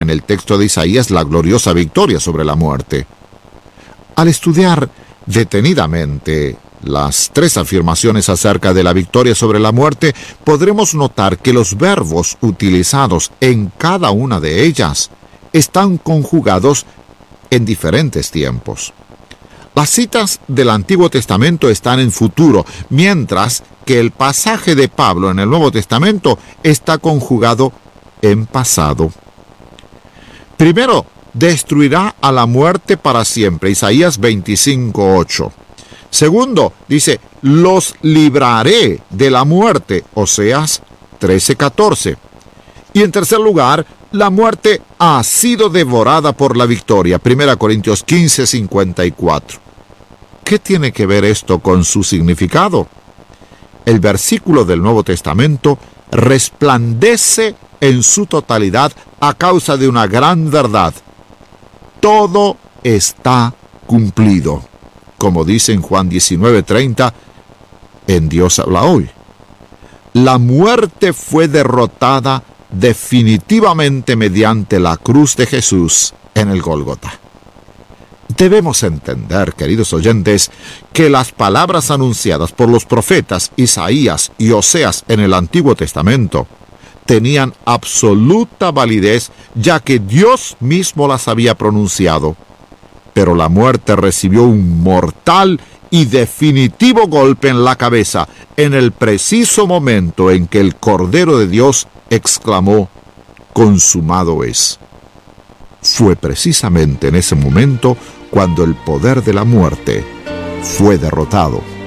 en el texto de Isaías la gloriosa victoria sobre la muerte. Al estudiar detenidamente las tres afirmaciones acerca de la victoria sobre la muerte, podremos notar que los verbos utilizados en cada una de ellas están conjugados en diferentes tiempos. Las citas del Antiguo Testamento están en futuro, mientras que el pasaje de Pablo en el Nuevo Testamento está conjugado en pasado. Primero, destruirá a la muerte para siempre, Isaías 25:8. Segundo, dice, los libraré de la muerte, Oseas 13:14. Y en tercer lugar, la muerte ha sido devorada por la victoria, 1 Corintios 15:54. ¿Qué tiene que ver esto con su significado? El versículo del Nuevo Testamento resplandece en su totalidad a causa de una gran verdad. Todo está cumplido. Como dice en Juan 19:30, en Dios habla hoy. La muerte fue derrotada definitivamente mediante la cruz de Jesús en el Gólgota. Debemos entender, queridos oyentes, que las palabras anunciadas por los profetas Isaías y Oseas en el Antiguo Testamento tenían absoluta validez, ya que Dios mismo las había pronunciado. Pero la muerte recibió un mortal y definitivo golpe en la cabeza en el preciso momento en que el Cordero de Dios exclamó: consumado es. Fue precisamente en ese momento cuando el poder de la muerte fue derrotado.